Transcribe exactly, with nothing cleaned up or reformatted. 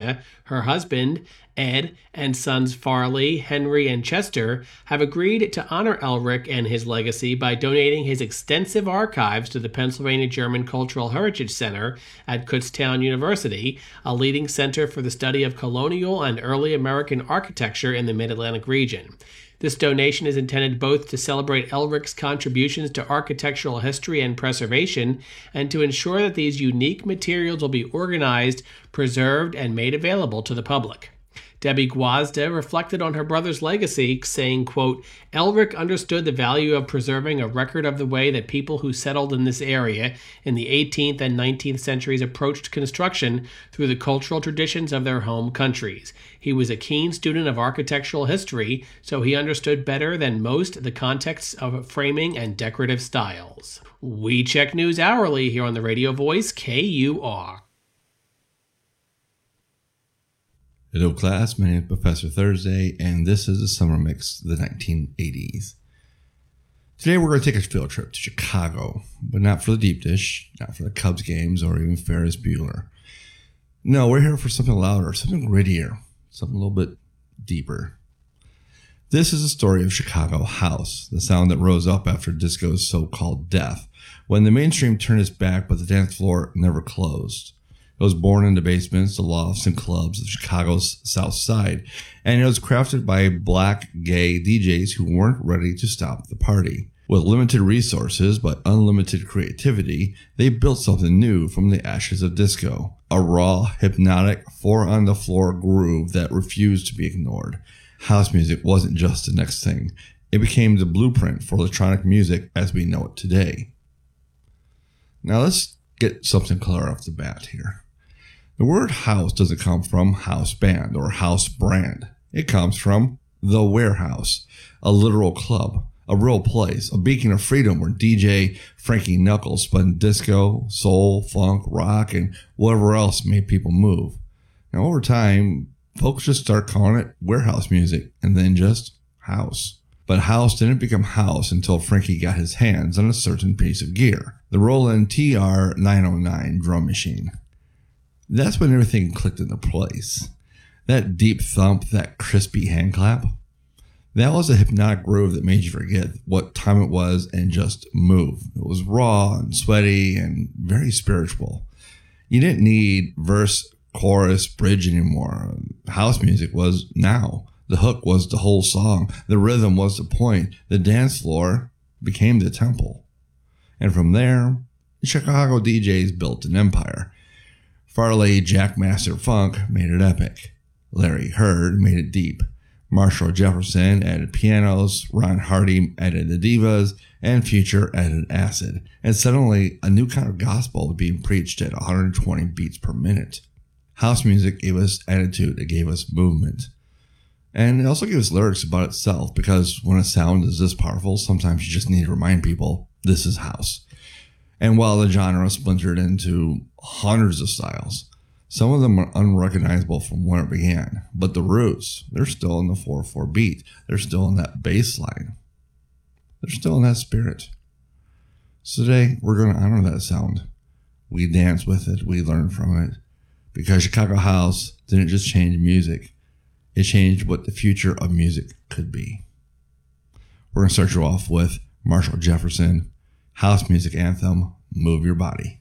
Georgia, her husband, Ed, and sons Farley, Henry, and Chester have agreed to honor Elric and his legacy by donating his extensive archives to the Pennsylvania German Cultural Heritage Center at Kutztown University, a leading center for the study of colonial and early American architecture in the Mid-Atlantic region. This donation is intended both to celebrate Elric's contributions to architectural history and preservation, and to ensure that these unique materials will be organized, preserved, and made available to the public. Debbie Gwazda reflected on her brother's legacy, saying, quote, Elric understood the value of preserving a record of the way that people who settled in this area in the eighteenth and nineteenth centuries approached construction through the cultural traditions of their home countries. He was a keen student of architectural history, so he understood better than most the contexts of framing and decorative styles. We check news hourly here on the Radio Voice, K U R. Hello class, my name is Professor Thursday, and this is the Summer Mix of the nineteen eighties. Today we're going to take a field trip to Chicago, but not for the deep dish, not for the Cubs games, or even Ferris Bueller. No, we're here for something louder, something grittier, something a little bit deeper. This is the story of Chicago House, the sound that rose up after disco's so-called death, when the mainstream turned its back but the dance floor never closed. It was born in the basements, the lofts, and clubs of Chicago's South Side, and it was crafted by black, gay D Js who weren't ready to stop the party. With limited resources but unlimited creativity, they built something new from the ashes of disco. A raw, hypnotic, four-on-the-floor groove that refused to be ignored. House music wasn't just the next thing. It became the blueprint for electronic music as we know it today. Now let's get something clear off the bat here. The word house doesn't come from house band or house brand. It comes from the warehouse, a literal club, a real place, a beacon of freedom where D J Frankie Knuckles spun disco, soul, funk, rock, and whatever else made people move. Now over time, folks just start calling it warehouse music and then just house. But house didn't become house until Frankie got his hands on a certain piece of gear, the Roland T R nine oh nine drum machine. That's when everything clicked into place. That deep thump, that crispy hand clap, that was a hypnotic groove that made you forget what time it was and just move. It was raw and sweaty and very spiritual. You didn't need verse, chorus, bridge anymore. House music was now. The hook was the whole song. The rhythm was the point. The dance floor became the temple. And from there, Chicago D Js built an empire. Farley Jackmaster Funk made it epic. Larry Heard made it deep. Marshall Jefferson added pianos. Ron Hardy added the divas. And Future added acid. And suddenly, a new kind of gospel was being preached at one hundred twenty beats per minute. House music gave us attitude. It gave us movement. And it also gave us lyrics about itself, because when a sound is this powerful, sometimes you just need to remind people, this is house. And while the genre splintered into hundreds of styles, some of them are unrecognizable from when it began. But the roots, they're still in the four four beat. They're still in that bass line. They're still in that spirit. So today, we're going to honor that sound. We dance with it. We learn from it. Because Chicago House didn't just change music. It changed what the future of music could be. We're going to start you off with Marshall Jefferson, house music anthem, Move Your Body.